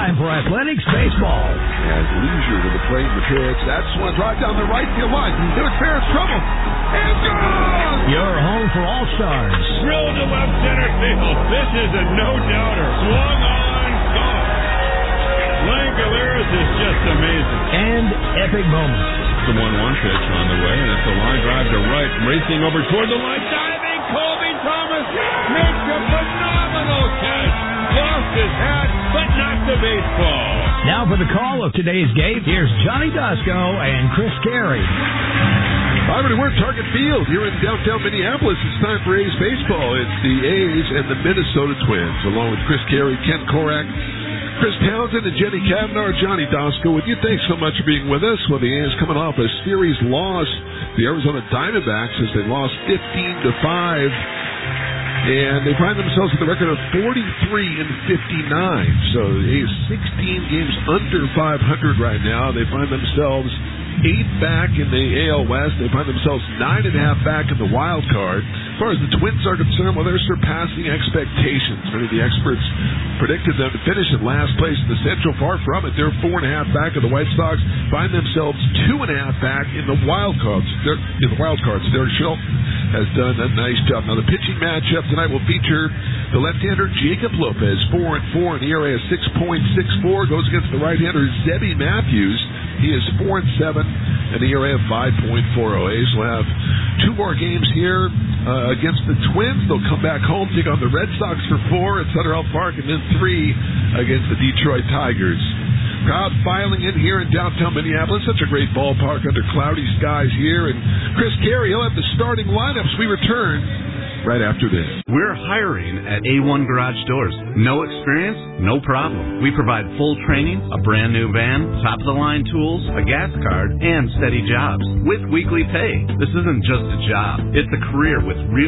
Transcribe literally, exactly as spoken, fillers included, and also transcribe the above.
time for Athletics Baseball. And Leisure to the plate, the pitch. That's one drive down the right field line. Here's Ferris trouble. And gone! Your home for All-Stars. Drill to left center field. This is a no-doubter. Swung on, gone. Langoliers is just amazing. And epic moments. The one one pitch on the way, and it's a line drive to right, racing over toward the line, diving, Colby Thomas makes a phenomenal catch. Lost his hat, but not the baseball. Now for the call of today's game, here's Johnny Dosco and Chris Carey. Hi, everybody. We're at Target Field here in downtown Minneapolis. It's time for A's baseball. It's the A's and the Minnesota Twins, along with Chris Carey, Ken Korak, Chris Townsend, and Jenny Kavanaugh. Johnny Dosco with you. Thanks so much for being with us. Well, the A's coming off a series loss, the Arizona Diamondbacks, as they lost fifteen to five. And they find themselves with a record of forty-three and fifty-nine. So the A's sixteen games under five hundred right now. They find themselves eight back in the A L West. They find themselves nine and a half back in the wild card. As far as the Twins are concerned, well, they're surpassing expectations. Many of the experts predicted them to finish in last place in the Central. Far from it. They're four and a half back, and the White Sox find themselves two and a half back in the wild cards. They're, in the wild cards. Derek Schultz has done a nice job. Now, the pitching matchup tonight will feature the left-hander Jacob Lopez, four and four, and E R A of six point six four, goes against the right-hander Zebby Matthews. He is four and seven, and E R A of five point four oh. A's will have two more games here uh, against the Twins. They'll come back home, take on the Red Sox for four at Sutter Health Park, and then three against the Detroit Tigers. Crowd filing in here in downtown Minneapolis. Such a great ballpark under cloudy skies here. And Chris Carey, he'll have the starting lineups. We return right after this. We're hiring at A one Garage Doors. No experience? No problem. We provide full training, a brand new van, top-of-the-line tools, a gas card, and steady jobs with weekly pay. This isn't just a job. It's a career with real